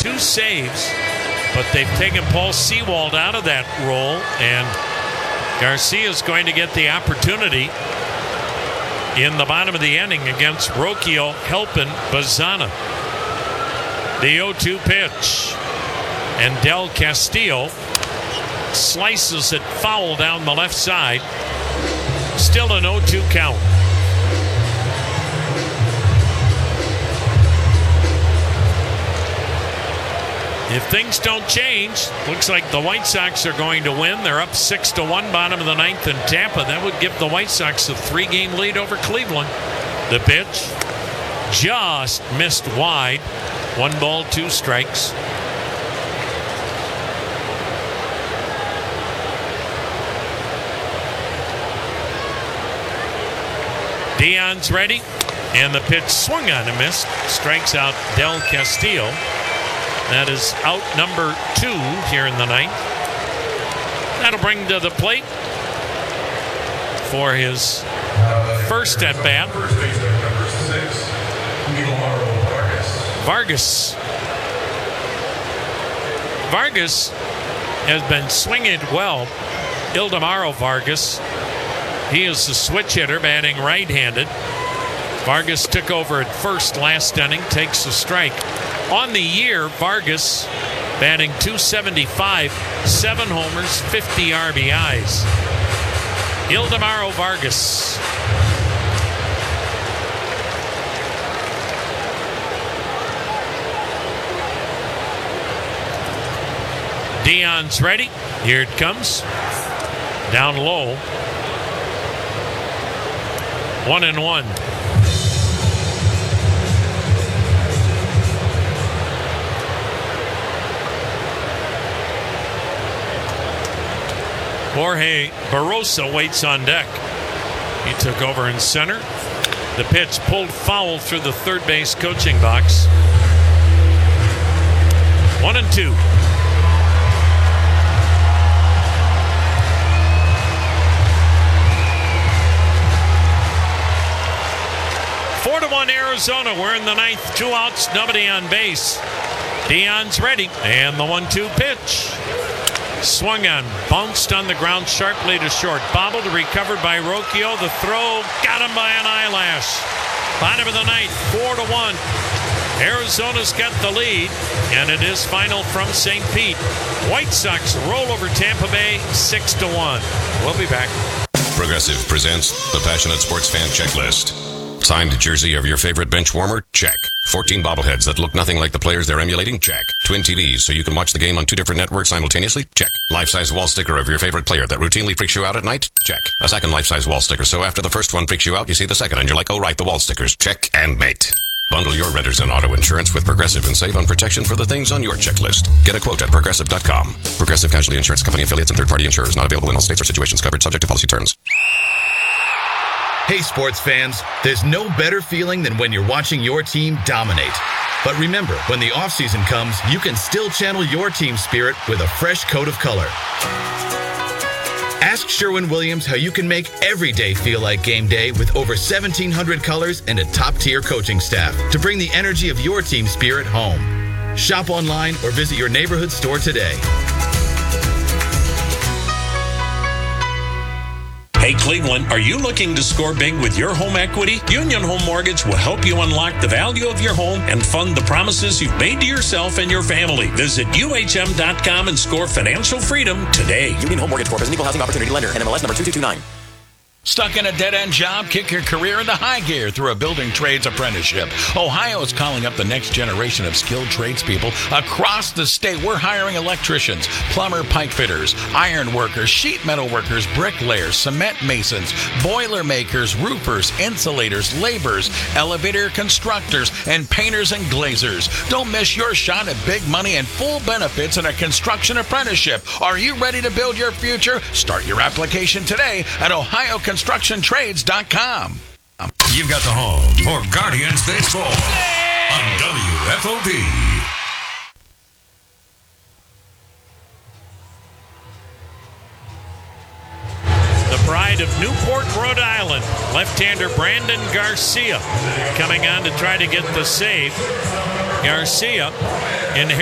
2 saves, but they've taken Paul Sewald out of that role, and Garcia is going to get the opportunity in the bottom of the inning against Rocchio helping Bazana. The 0-2 pitch, and Del Castillo slices it foul down the left side. Still an 0-2 count. If things don't change, looks like the White Sox are going to win. They're up 6-1, bottom of the 9th in Tampa. That would give the White Sox a 3-game lead over Cleveland. The pitch just missed wide. 1 ball, 2 strikes. Dion's ready, and the pitch swung on and missed. Strikes out Del Castillo. That is out number 2 here in the 9th. That'll bring to the plate for his first at bat Vargas. Vargas has been swinging it well. Ildemaro Vargas. He is the switch hitter, batting right-handed. Vargas took over at first last inning, takes a strike. On the year, Vargas batting .275, 7 homers, 50 RBIs. Ildemaro Vargas. Dion's ready. Here it comes. Down low. 1-1. Jorge Barrosa waits on deck. He took over in center. The pitch pulled foul through the third base coaching box. 1-2. Arizona. We're in the 9th. 2 outs, nobody on base. Dion's ready, and the 1-2 pitch. Swung on, bounced on the ground sharply to short. Bobbled, recovered by Rocchio. The throw got him by an eyelash. Bottom of the 9th, 4-1. Arizona's got the lead, and it is final from St. Pete. White Sox roll over Tampa Bay 6-1. We'll be back. Progressive presents the Passionate Sports Fan Checklist. Signed jersey of your favorite bench warmer? Check. 14 bobbleheads that look nothing like the players they're emulating? Check. Twin TVs so you can watch the game on 2 different networks simultaneously? Check. Life-size wall sticker of your favorite player that routinely freaks you out at night? Check. A second life-size wall sticker so after the first one freaks you out, you see the second and you're like, oh right, the wall stickers. Check and mate. Bundle your renters and auto insurance with Progressive and save on protection for the things on your checklist. Get a quote at Progressive.com. Progressive Casualty Insurance Company affiliates and third-party insurers. Not available in all states or situations. Covered subject to policy terms. Hey, sports fans, there's no better feeling than when you're watching your team dominate. But remember, when the offseason comes, you can still channel your team spirit with a fresh coat of color. Ask Sherwin-Williams how you can make every day feel like game day with over 1,700 colors and a top-tier coaching staff to bring the energy of your team spirit home. Shop online or visit your neighborhood store today. Hey Cleveland, are you looking to score big with your home equity? Union Home Mortgage will help you unlock the value of your home and fund the promises you've made to yourself and your family. Visit UHM.com and score financial freedom today. Union Home Mortgage Corp is an equal housing opportunity lender. NMLS number 2229. Stuck in a dead-end job? Kick your career into high gear through a building trades apprenticeship. Ohio is calling up the next generation of skilled tradespeople across the state. We're hiring electricians, plumber, pipe fitters, iron workers, sheet metal workers, bricklayers, cement masons, boiler makers, roofers, insulators, laborers, elevator constructors, and painters and glazers. Don't miss your shot at big money and full benefits in a construction apprenticeship. Are you ready to build your future? Start your application today at OhioConstructionTrades.com. You've got the home for Guardians Baseball on WFOP. The pride of Newport, Rhode Island, left-hander Brandon Garcia coming on to try to get the save. Garcia in